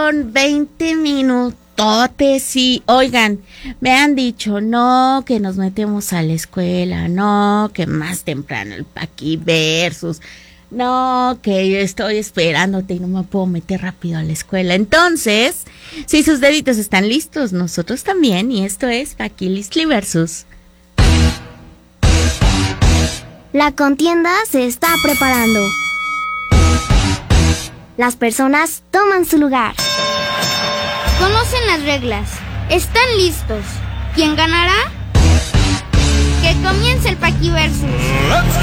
con 20 minutotes y, oigan, me han dicho, no, que nos metemos a la escuela, no, que más temprano el Paqui Versus, no, que yo estoy esperándote y no me puedo meter rápido a la escuela. Entonces, si sus deditos están listos, nosotros también, y esto es Paqui Listli Versus. La contienda se está preparando. Las personas toman su lugar. Conocen las reglas. ¿Están listos? ¿Quién ganará? Que comience el Paqui Versus.